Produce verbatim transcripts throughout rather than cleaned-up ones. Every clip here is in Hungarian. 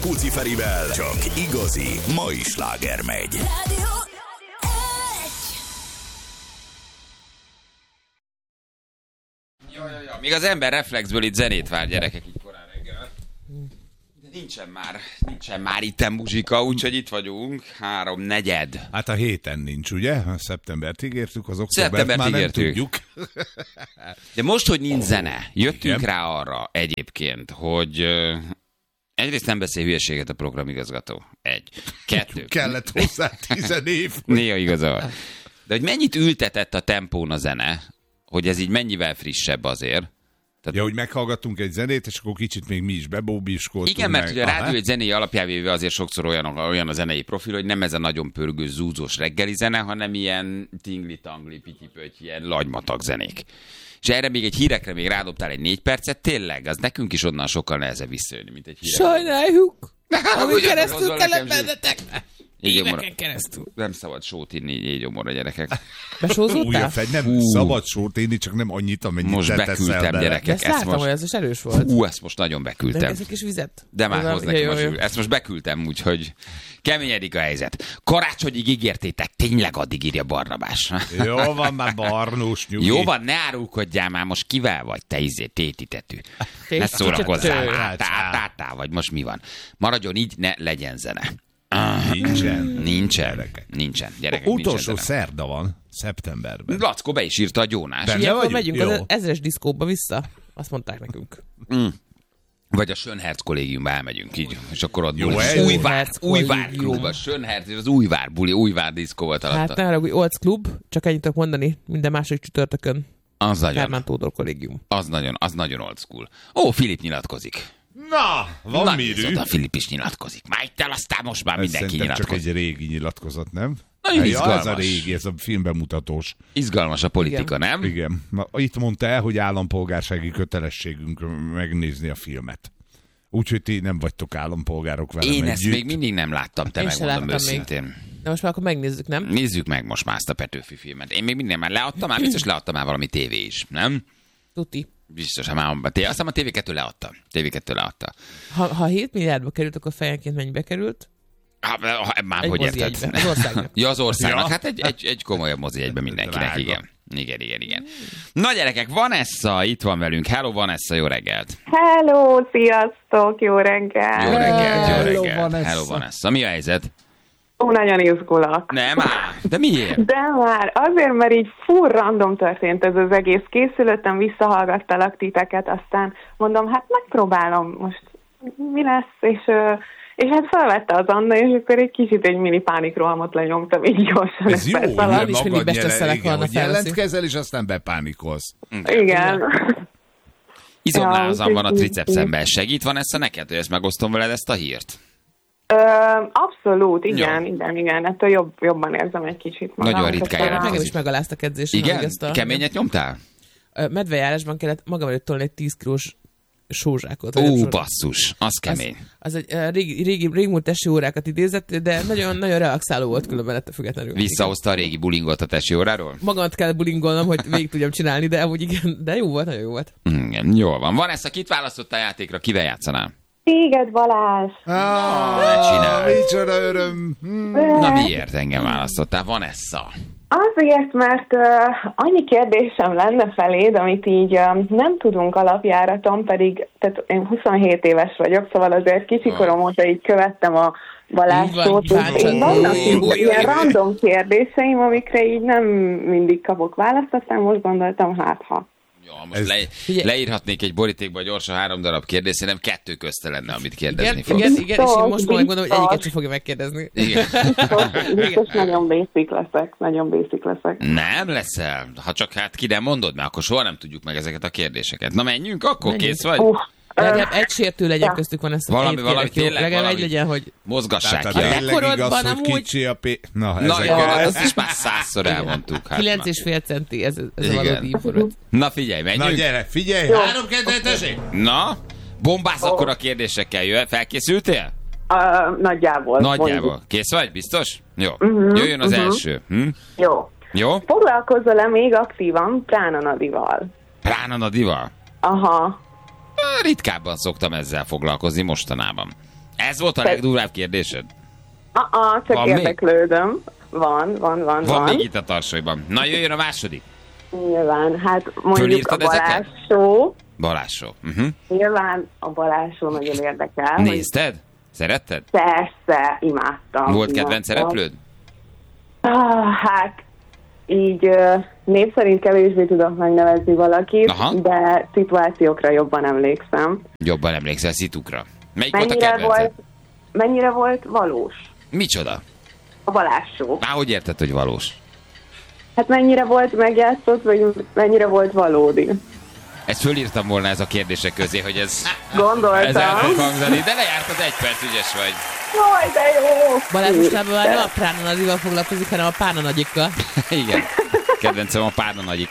Puci Ferivel csak igazi mai sláger megy. Ja, ja, ja. Míg az ember reflexből itt zenét vár, gyerekek, így korán reggel. De nincsen már, nincsen már itten muzsika, úgyhogy itt vagyunk, három negyed. Hát a héten nincs, ugye? A szeptembert ígértük, az októbert már nem tudjuk. De most, hogy nincs zene, jöttünk Igen. rá arra egyébként, hogy uh, egyrészt nem beszél hülyeséget a programigazgató. Egy. Kettő. Kellett hozzá tizen év. Néha igazol. De hogy mennyit ültetett a tempón a zene, hogy ez így mennyivel frissebb azért. Ja, hogy meghallgattunk egy zenét, és akkor kicsit még mi is bebóbiskoltunk. Igen, mert meg. ugye a Aha. rádió egy zenei alapjávéve azért sokszor olyan, olyan a zenei profil, hogy nem ez a nagyon pörgő, zúzós reggeli zene, hanem ilyen tingli-tangli, pityi-pöty, ilyen lagymatag zenék. És erre még egy hírekre még rádobtál egy négy percet, tényleg, az nekünk is onnan sokkal nehezebb visszajönni, mint egy hírekre. Sajnáljuk, ami Ugyan, keresztül hozzá kellett nekem bennetek. Éveken keresztül. Nem szabad sót inni így égyomorra, gyerekek. Besózódtál? Új, a fegy, nem Fú. szabad sót inni, csak nem annyit, amennyit Most te teszel beküldtem, bele. gyerekek. De ezt Ezt láttam, most- hogy ez is erős volt. Ú, ezt most nagyon De beküldtem. ezek is vizet. De már Ez a- hoz nekem jó, a jó. zsűr. Ezt most beküldtem, úgyhogy keményedik a helyzet. Karácsonyig ígértétek, tényleg addig írja Barnabás. Jó van, már barnós nyugi. Jó van, ne árulkodjál már, most kivel vagy, te izé, tétitetű. Ne szórakozzál, Tétitető. átá, átá, átá, vagy most mi van? Maradjon így, ne legyen zene. Ah, Nincsen. nincsen, Gyerekek. nincsen, gyerekek, Utolsó nincsen zene. szerda van, szeptemberben. Lackó be is írta a Gyónás. Benne Ilyenkor vagyunk? megyünk az Jó. ezres diszkóba vissza. Azt mondták nekünk. Mm. Vagy a Schönherz kollégiumba elmegyünk így, és akkor ott Jó, buli. ez- Újvár, Schönherz Újvár kollégium. klub, a Schönherz, és az Újvár buli, Újvár diszkó volt alatta. Hát ne haragudj, Olc Klub, csak ennyit tudok mondani, minden második csütörtökön. Az nagyon, Kármán Tódor kollégium. az nagyon, az nagyon old school. Ó, Filip nyilatkozik. Na, van Na, mirű. nézd, a Filip is nyilatkozik. Már itt el, aztán most már Ez mindenki szerintem csak nyilatkozik. egy régi nyilatkozat, nem? Nagyon Ja, ez a izgalmas. régi, ez a filmbemutatós. Izgalmas a politika, Igen. nem? Igen. Na, itt mondta el, hogy állampolgársági kötelességünk megnézni a filmet. Úgyhogy ti nem vagytok állampolgárok velem Én ezt együtt. még mindig nem láttam, te Én se megmondom láttam még. őszintén. De most már akkor megnézzük, nem? Nézzük meg most már ezt a Petőfi filmet. Én még minden már leadtam, már biztos leadtam már valami tévé is, nem? Tuti. Biztos, már a té- aztán a té vé kettő leadta. té vé kettő leadta. Ha, ha hét milliárdba került, akkor fejenként mennyibe került? Ha, ha, már Egy hogy mozi érted? jegybe. Az országnak. Ja, az országnak. Ja. Hát egy, egy, egy komolyabb mozi egyben mindenkinek, Drága. igen. Igen, igen, igen. Na gyerekek, Vanessa itt van velünk. Hello Vanessa, jó reggelt. Hello, sziasztok, jó reggel. Jó reggelt, jó Hello, reggelt. Vanessa. Hello Vanessa. Mi a helyzet? Ó, nagyon izgulok. Nem áll. De miért? De már azért, mert így full random történt ez az egész. Készülöttem, visszahallgattalak titeket, aztán mondom, hát megpróbálom most, mi lesz, és, ö, és hát felvette az Anna, és akkor egy kicsit egy mini pánikrohamot lenyomtam így gyorsan. Ez jó, perc alatt. Nem hogy is mindig magad besteszelek, nyele, igen, Anna hogy felveszi. jelentkezel, és aztán bepánikolsz. Igen. Izomlázam Ja, van a úgyhogy- tricepszemben. Segít Vanessa neked, hogy ezt megosztom veled ezt a hírt? Ö, abszolút, igen, Jó. igen, igen. Ettől jobb, jobban érzem egy kicsit magam. Nagyon ritkán Köszönöm. jelentkezik. Engem is megaláztak edzésen. Igen? hogy ezt a- Keményet nyomtál? Ö, Medvejárásban kellett magam előtt tolni egy tíz kilós sózsákot. vagy Ó, nem sózsák. basszus, az kemény. Az egy ö, régi, régi, régmúlt esi órákat idézett, de nagyon, nagyon relaxáló volt különben ettől függetlenül. Visszahozta a régi bulingot a tesi óráról? Magamat kell bulingolnom, hogy végig tudjam csinálni, de amúgy igen, de jó volt, nagyon jó volt. Igen, jól van. Vanessa, kit választottál a játékra? Kivel játszanál? Téged, Balázs. Ah, ne csinálj. micsoda öröm. Hm. Na miért engem választottál? Vanessa. Azért, mert uh, annyi kérdésem lenne feléd, amit így uh, nem tudunk alapjáraton, pedig tehát én huszonhét éves vagyok, szóval azért kicsikorom óta így követtem a Balázsot, Így van, és én báncsad. vannak Új, így új, ilyen új. random kérdéseim, amikre így nem mindig kapok választ, aztán most gondoltam, hát ha. Jó, most Ez- le, Figyelj. leírhatnék egy borítékba gyorsan három darab kérdést, szerintem kettő közte lenne, amit kérdezni Igen, fogsz. igen, igen, és én most Biztos, megmondom, hogy egyiket biztos. sem fogja megkérdezni. Igen. Biztos, biztos nagyon basic leszek, nagyon basic leszek. Nem leszel. Ha csak hát ki nem mondod, mert akkor soha nem tudjuk meg ezeket a kérdéseket. Na menjünk, akkor Menjünk. kész vagy? Uh, Legalább egy sértő legyen Ja. köztük, van ezt Valami- ennyit valami kérek, jó? tényleg, Legalább valami. egy legyen, hogy Mozgassák Tehát ki. a a- tényleg igaz, Ekkorodban hogy amúgy- kicsi a pé... Na, Na ezek jó, el- ezt is már százszor elmondtuk. Hát kilenc már. és fél centi, ez, ez a Igen. valódi informat. Na figyelj, Na menjünk. gyere, figyelj, három kedvet tessék! Na, bombáz akkor a kérdésekkel, jöjj. Felkészültél? uh, nagyjából. Nagyjából. Kész vagy? Biztos? Jó. Mhm, Jöjjön az mhm. első. Hm? Jó. Jó? Foglalkozol-e még aktívan Prána Nadival? Prána Nadival? Aha. Ritkábban szoktam ezzel foglalkozni mostanában. Ez volt a legdurvább kérdésed? Uh-uh, csak Van érdeklődöm. Van, van, van, van. Van még itt a tarsolyban. Na, jöjjön a második. Nyilván, hát mondjuk Fölírtad a Balázs ezeket? Show. Balázs Show. Uh-huh. Nyilván a Balázs Show nagyon érdekel. Nézted? Szeretted? Persze, imádtam. Volt imádtam. kedvenc szereplőd? Ah, hát így uh, név szerint kevésbé tudok megnevezni valakit, Aha. de szituációkra jobban emlékszem. Jobban emlékszel szitukra. Melyik Mennyire volt a kedvenced? volt, mennyire volt valós Micsoda? a Balázs Show? Már hogy érted, hogy valós? Hát mennyire volt megjátszott, vagy mennyire volt valódi? Ezt fölírtam volna ez a kérdések közé, hogy ez, Gondoltam. ez el fog hangzani, de lejártad egy perc, ügyes vagy. Jaj, de jó! Balázs mostában már nem a Prána Nagyival foglalkozik, hanem a Pána Nagyikkal. Igen. Kedvencem a Párna Nagyik.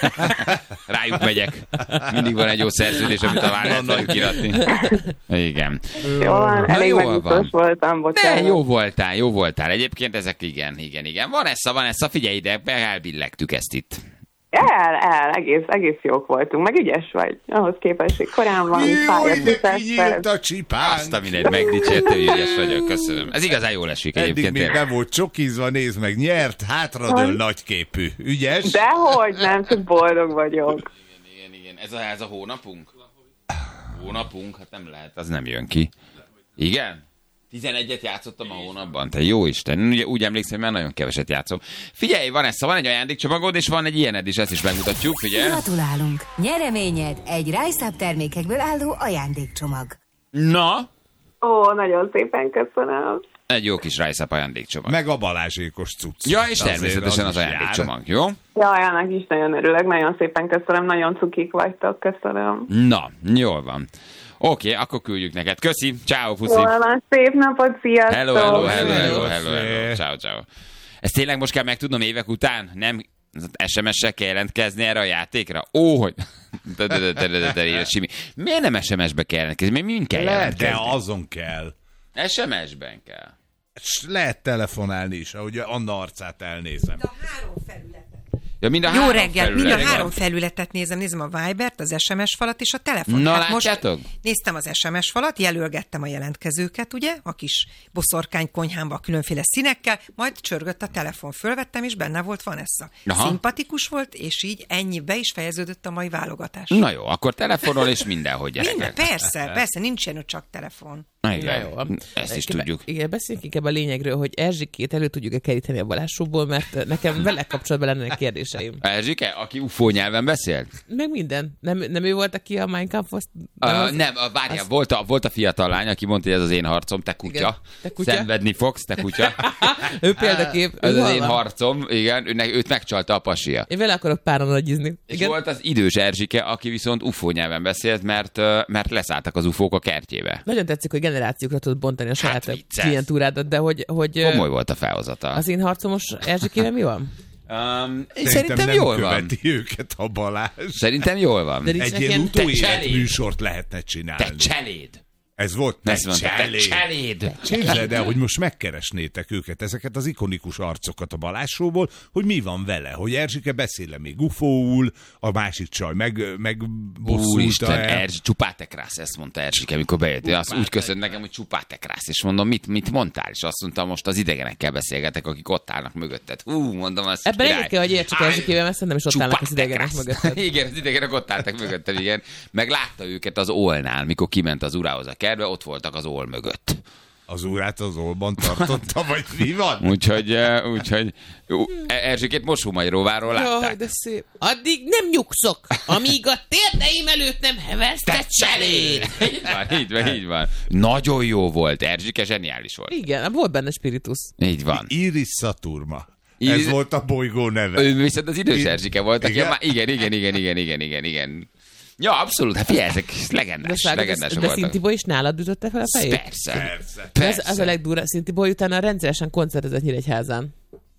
Rájuk megyek. Mindig van egy jó szerződés, amit a vállal tudjuk iratni. Igen. Jó van, Na, elég jól megbiztos van. voltam, bocsánat. De jó voltál, jó voltál. Egyébként ezek igen, igen, igen. Van essa, van essa, figyelj ide, elbillegtük ezt itt. El, el, egész, egész jók voltunk, meg ügyes vagy. Ahhoz képest, hogy korán van, Jaj, fájt, de utás, kinyílt a csipánk. Azt a mindegy, megdicsérte, hogy ügyes vagyok, köszönöm. Ez igazán jól esik Eddig egyébként. még tényleg. nem volt csokizva, nézd meg, nyert, hátradől nagyképű. Ügyes? Dehogy nem, csak boldog vagyok. Igen, igen, igen. Ez a, ez a hónapunk? Hónapunk? Hát nem lehet, az nem jön ki. Igen? tizenegyet játszottam a hónapban, te jó Isten. Ugye úgy emlékszem, mert nagyon keveset játszom. Figyelj, van ezt, van egy ajándékcsomagod, és van egy ilyened is, ezt is megmutatjuk, figyelj. Gratulálunk! Nyereményed egy Rise Up termékekből álló ajándékcsomag. Na, Ó, nagyon szépen köszönöm. egy jó kis Rise Up ajándékcsomag. Meg a Balázsékos cucc. Ja, és Azért természetesen az is ajándékcsomag, jó? Jaj, annak is nagyon örülök, nagyon szépen köszönöm, nagyon cukik vagytok, köszönöm. Na, jól van. Oké, okay, akkor küldjük neked. Köszi, ciao, puszi. Jól van, szép napot, sziasztok! Hello, hello, hello, hello, Hello. hello, hello. Ciao, ciao. Ezt tényleg most kell megtudnom évek után? Nem es em es-sel kell jelentkezni erre a játékra? Ó, hogy... Simi. Miért nem es em es-be kell jelentkezni? Miért mind kell Lehet, jelentkezni? de azon kell. es em es-ben kell. S lehet telefonálni is, ahogy Anna arcát elnézem. A három felületet. Ja, mind a Jó három reggelt, mind a felület. három felületet nézem, nézem a Vibert, az es em es falat és a telefon. Na, Hát most látjátok? néztem az es em es falat, jelölgettem a jelentkezőket, ugye, a kis boszorkány konyhámba különféle színekkel, majd csörgött a telefon, fölvettem, és benne volt Vanessa. Aha. Szimpatikus volt, és így ennyi be is fejeződött a mai válogatás. Na jó, akkor telefonol és mindenhogy Minden, gyerekek. persze, persze, nincs ilyen, hogy csak telefon. Igen, Na jó. ezt is Inkább- tudjuk. Igen, beszéljünk inkább a lényegről, hogy Erzsikét elő tudjuk-e keríteni a Balázsóból, mert nekem vele kapcsolatban lennének kérdéseim. Erzsike, aki ufó nyelven beszélt? Meg minden. Nem, nem ő volt, aki a Mein Kampf-ot... Uh, nem, a, várjál, azt- volt, a, volt a fiatal lány, aki mondta, hogy ez az én harcom, te kutya. Igen, te kutya. Szenvedni fogsz, te kutya. Ő példakép. Ez ő az én hallva. harcom, igen, őnek, őt megcsalta a pasia. Én vele akarok páran nagyizni. És Igen. volt az idős Erzsike, aki viszont ufó nyelven beszélt, mert, ö, mert leszálltak az ufók a kertjébe. Nagyon tetszik, hogy generációkra tudod bontani a saját Hát vicces. klientúrádat, de hogy, hogy Komoly volt a felhozatal. az én harcomos Erzsikében mi van? Um, Szerintem, szerintem nem jól van. követi őket a Balázs. Szerintem jól van. De nincs Egy neki ilyen ilyen- Te utóélet cseléd. műsort lehetne csinálni. Te cseléd! Ez volt te Ezt mondta, te cseléd. cseléd! Képzeld el, hogy most megkeresnétek őket, ezeket az ikonikus arcokat a Balázs Show-ból, hogy mi van vele, hogy Erzsike beszél még ufóul, a másik csaj meg, meg bosszulta Úristen, el. Erzsi, csupátekrász, ezt mondta Erzsike, amikor bejött. Azt úgy köszönt nekem, hogy csupátekrász, és mondom, mit, mit mondtál? És azt mondta, most az idegenekkel beszélgetek, akik ott állnak mögötted. Hú, mondom, azt Ebben király. egyet kell, hogy értsük Erzsikével, mert szerintem is ott állnak az idegenek Csupátekrász. mögötted. Igen, az idegenek ott álltak mögöttem, igen. Meg látta őket az Olnál, mikor kiment az urához a kertbe, ott voltak az Ol mögött. Az órát az olban tartotta, vagy mi van? Úgyhogy, eh, úgyhogy ú, Erzsikét Mosómagyaróváról Jaj, látták. de szép. Addig nem nyugszok, amíg a térdeim előtt nem heversz, te cseléd! Így van, így van, így van. Nagyon jó volt, Erzsike zseniális volt. Igen, volt benne spiritus. Így van. Iris Saturma. Iris- Ez volt a bolygó neve. Ő viszont az idős Erzsike volt, aki Igen? igen? igen, igen, igen, igen, igen, igen, igen. Ja, abszolút, hát figyelj, ezek De, legendás, szágod, legendások de voltak. Szintibo is nálad ütötte fel a fejét? Persze. Persze. De Az, Persze. az a legdurva, Szintibo utána rendszeresen koncertezett Nyíregyházán.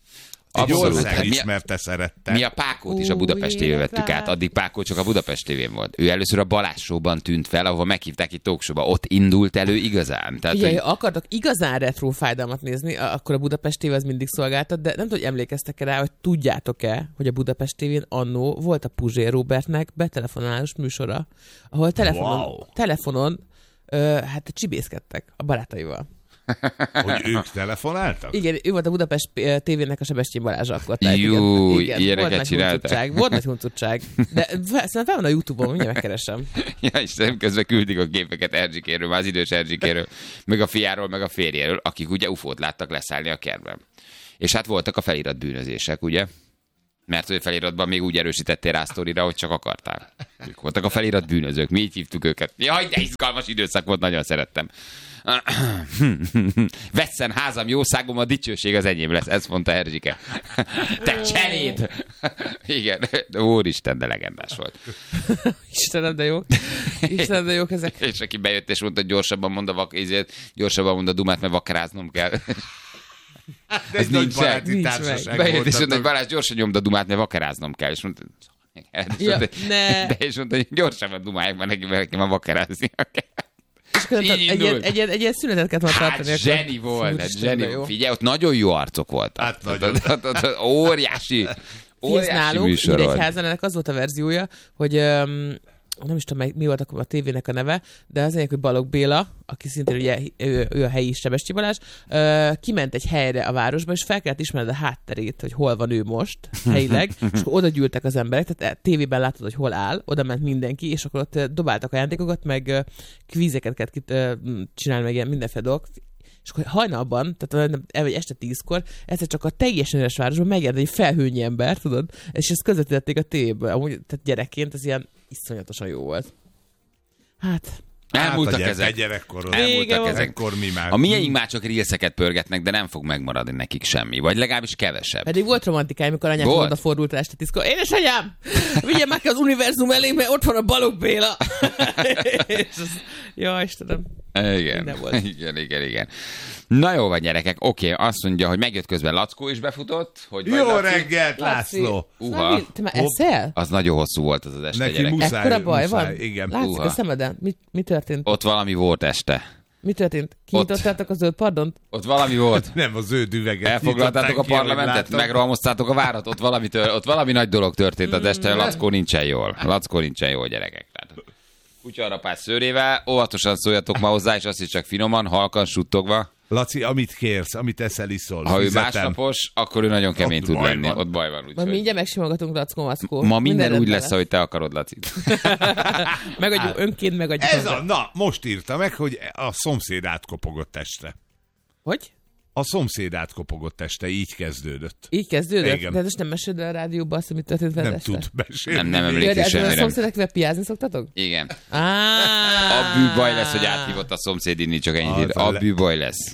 Egy Abszolút. ország Hát mi, a, ismerte, szerette. mi a Pákót is a Ú, Budapest tévé vettük élet át, addig Pákó csak a Budapest tévén volt. Ő először a Balázs Show-ban tűnt fel, ahol meghívták itt talkshowba, ott indult elő igazán. Tehát, Ugye, hogy... ha akartok igazán retro fájdalmat nézni, akkor a Budapest té vé az mindig szolgáltat, de nem tudom, hogy emlékeztek-e rá, hogy tudjátok-e, hogy a Budapest té vén annó volt a Puzsér Robertnek betelefonálós műsora, ahol telefonon, Wow. telefonon Ö, hát csibészkedtek a barátaival. Hogy ők telefonáltak? Igen, ő volt a Budapest té vének a Sebestyén Balázs akkor. Jó, igen, ilyeneket csináltak. Volt nagy huncutság. De szerintem fel van a YouTube-on, mindjárt megkeresem. Ja, Istenem, közben küldik a képeket Erzsikéről, már az idős Erzsikéről, meg a fiáról, meg a férjéről, akik ugye ufót láttak leszállni a kertben. És hát voltak a felirat bűnözések, ugye? Mert hogy feliratban még úgy erősítettél rá sztorira, hogy csak akartál. Ők voltak a felirat bűnözők, mi így hívtuk őket. Jaj, de izgalmas időszak volt, nagyon szerettem. Vesszen házam, jószágom, a dicsőség az enyém lesz, ezt mondta Erzsike. Te cseléd! Igen, úristen, de legendás volt. Istenem, de jó. Istenem, de jók ezek. És aki bejött és mondta, hogy gyorsabban mond a, vak, ezért, gyorsabban mond a dumát, mert vakaráznom kell. De ez nincs meg. Bejött és mondta, hogy Balázs, gyorsan nyomd a dumát, mert vakaráznom kell. És mondta, ja, ne. De és mondta, hogy gyorsabban dumálják, mert neki, neki már vakaráznia kell. És akkor egy, egy, egy, egy, egy ilyen szünetet kellett volna tartani. Hát zseni volt, hát zseni. Figyelj, ott nagyon jó arcok voltak. Hát nagyon. Óriási, óriási nálunk, műsorod. Nyíregyházan ennek az volt a verziója, hogy um, nem is tudom, mi volt akkor a tévének a neve, de az egyik, hogy Balogh Béla, aki szintén ugye ő, ő a helyi Sebestyén Balázs, uh, kiment egy helyre a városba, és fel kellett ismerned a hátterét, hogy hol van ő most, helyileg, és oda gyűltek az emberek, tehát tévében látod, hogy hol áll, oda ment mindenki, és akkor ott dobáltak ajándékokat, meg uh, kvízeket kellett uh, csinálni, meg ilyen mindenféle dolgok. És akkor hajnalban, tehát vagy este tízkor, egyszer csak a teljesen üres városban megjelent egy felhőnyi ember, tudod, és ezt közvetítették a tévéből. Amúgy, tehát gyerekként ez ilyen iszonyatosan jó volt. Hát... Elmúltak hát ezek. Gyerekkoron. Elmúltak ezek. Mi már. A miénk már csak rílszeket pörgetnek, de nem fog megmaradni nekik semmi. Vagy legalábbis kevesebb. Pedig volt romantikája, amikor anyám oda fordult este tízkor. Édesanyám, vigyél meg ki az univerzum elé, mert ott van a Balogh Béla. az... Ja, Istenem. Igen, igen, igen, igen. Na jó van, gyerekek, oké, okay, azt mondja, hogy megjött közben Lackó is befutott. Hogy jó Laci... reggelt, László! Uha. Te már eszel? Az nagyon hosszú volt az az este, neki gyerek. muszáj, ekkora baj muszáj, van? Igen. Látszik Uha. a szemeden. Mi, mi történt? Ott valami volt este. Mi történt? Kinyitottátok a zöld pardont? Ott valami volt. Nem, a zöld üveget. Elfoglaltátok a ki, parlamentet? Megrohamoztátok a várat? Ott valami, tör, ott valami nagy dolog történt az este. Lackó nincsen jól. Lackó nincsen jól, gyerekek. Kutyarapás szőrével, óvatosan szóljatok ma hozzá, és azt is csak finoman, halkan, suttogva. Laci, amit kérsz, amit eszel, iszol. Ha fizetem. ő másnapos, akkor ő nagyon kemény Ott tud baj lenni. van. Ott baj van. Úgy, Ma hogy... mindjárt megsimogatunk, Lackó, Mackó. Ma minden, úgy rendben lesz, ahogy te akarod, Laci. Megadjuk, önként megadjuk. Ez a, na, most írta meg, hogy a szomszéd átkopogott este. Hogy? A szomszéd átkopogott este, így kezdődött. Így kezdődött? Igen. De most nem meséld el a rádióba azt, amit történt veled Nem este? tud mesélni. Nem, nem Ja, emlékszik de ezzel a semmire. szomszédekkel piázni szoktatok? Igen. Ah. A bűbaj lesz, hogy áthívott a szomszéd inni, csak ennyit ír. Az a A le- bűbaj lesz.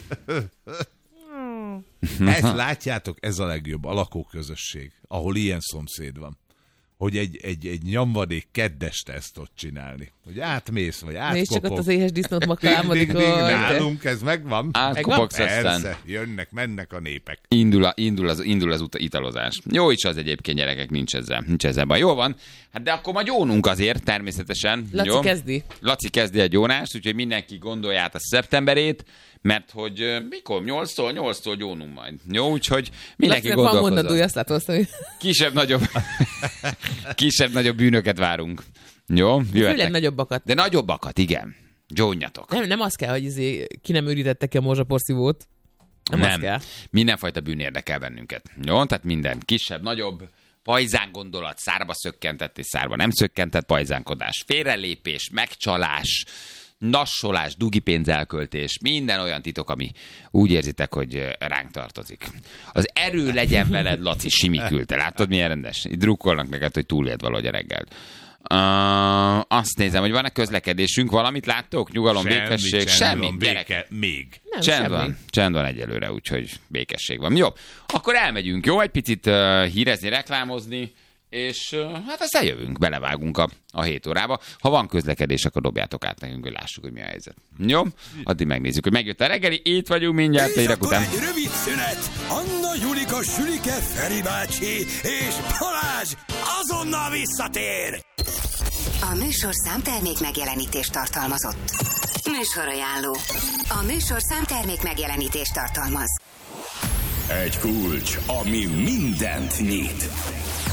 Ezt látjátok, ez a legjobb, a lakóközösség, ahol ilyen szomszéd van. Hogy egy, egy, egy nyomvadék keddeste ezt ott csinálni. Hogy átmész, vagy átkopog. Nézd csak ott az éhes disznót makálmodik. Ding, ding, ding, nálunk ez megvan. Átkopogsz aztán. Persze, jönnek, mennek a népek. Indul, a, indul, az, indul az uta, italozás. Jó is az egyébként, gyerekek, nincs ezzel, nincs ezzel baj. Jó van, hát de akkor majd jónunk azért, természetesen. Laci jó? kezdi. Laci kezdi egy jónást, úgyhogy mindenki gondolja át a szeptemberét, mert hogy uh, mikor? nyolctól? nyolctól gyónunk majd. Jó, úgyhogy mindenki Lacinak van gondolkozzon. mondandója, azt látom, hogy... Kisebb-nagyobb kisebb-nagyobb bűnöket várunk. Jó, Főleg jöhetnek. nagyobbakat. De nagyobbakat, igen. Gyónjatok. Nem, nem az kell, hogy izé, ki nem ürítette ki a morzsaporszívót. Nem, nem. Az kell. Mindenfajta bűn érdekel bennünket. Jó, tehát minden kisebb, nagyobb, pajzán gondolat, szárba szökkentett és szárba nem szökkentett pajzánkodás, félrelépés, megcsalás, nassolás, dugipénz elköltés, minden olyan titok, ami úgy érzitek, hogy ránk tartozik. Az erő legyen veled, Laci, simikülte. Látod, milyen rendes? Itt drukkolnak neked, hogy túléld valahogy a reggel. Uh, azt nézem, hogy van-e közlekedésünk, valamit láttok? Nyugalom, Semmi, békesség, semmi, semmi, béke, gyerek. még. Nem, Csend semmi. van, csend van egyelőre, úgyhogy békesség van. Jó, akkor elmegyünk, jó? Egy picit uh, hírezni, reklámozni, és uh, hát aztán jövünk, belevágunk a, a hét órába. Ha van közlekedés, akkor dobjátok át nekünk, hogy lássuk, hogy mi a helyzet. Jó? Addig megnézzük, hogy megjött a reggeli, itt vagyunk mindjárt, egy után. Egy rövid szünet. Anna, Julika, Sülike, Feri bácsi és Balázs azonnal visszatér. A műsor számtermék megjelenítést tartalmazott. Műsorajánló. A műsor számtermék megjelenítést tartalmaz. Egy kulcs, ami mindent nyit.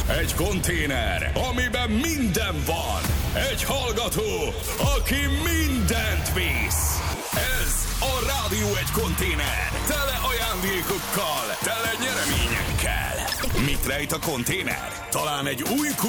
Egy konténer, amiben minden van. Egy hallgató, aki mindent visz. Ez a Rádió egy konténer. Tele ajándékokkal, tele nyereményekkel. Mit rejt a konténer? Talán egy új